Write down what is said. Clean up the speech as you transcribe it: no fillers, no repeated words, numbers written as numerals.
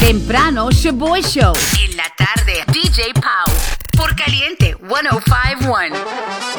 Temprano, Shaboy Show. En la tarde, DJ Pau. Por Caliente 105.1.